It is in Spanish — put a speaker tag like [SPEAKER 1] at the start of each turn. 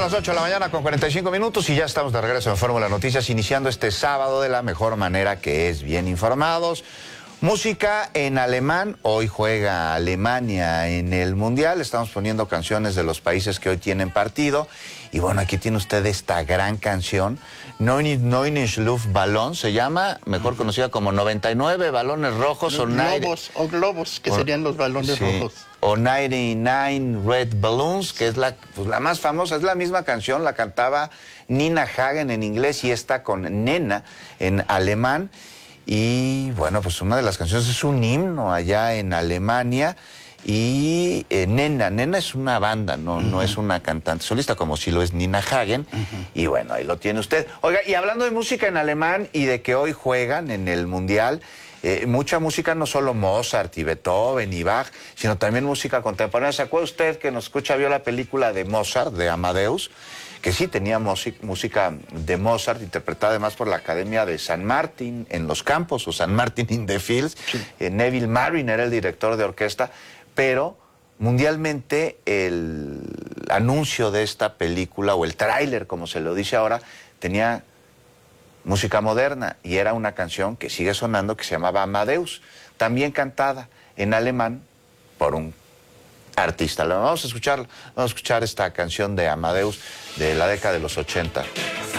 [SPEAKER 1] las 8 de la mañana con 45 minutos y ya estamos de regreso en Fórmula Noticias, iniciando este sábado de la mejor manera, que es bien informados. Música en alemán, hoy juega Alemania en el Mundial, estamos poniendo canciones de los países que hoy tienen partido. Y bueno, aquí tiene usted esta gran canción, Neun Luftballon, se llama, mejor conocida como 99 balones rojos.
[SPEAKER 2] O globos, que serían los balones rojos.
[SPEAKER 1] O 99 Red Balloons, que es la más famosa, es la misma canción, la cantaba Nina Hagen en inglés y esta con Nena en alemán. Y bueno, pues una de las canciones es un himno allá en Alemania. Y Nena es una banda, no es una cantante solista como si lo es Nina Hagen. Y bueno, ahí lo tiene usted. Oiga, y hablando de música en alemán y de que hoy juegan en el Mundial, mucha música, no solo Mozart y Beethoven y Bach, sino también música contemporánea. ¿Se acuerda usted que nos escucha, vio la película de Mozart, de Amadeus? Que sí tenía música de Mozart, interpretada además por la Academia de San Martín en los Campos, o San Martín in the Fields. Sí. Neville Marvin era el director de orquesta, pero mundialmente el anuncio de esta película, o el tráiler, como se lo dice ahora, tenía música moderna, y era una canción que sigue sonando que se llamaba Amadeus, también cantada en alemán por un artista. Vamos a escuchar esta canción de Amadeus de la década de los 80.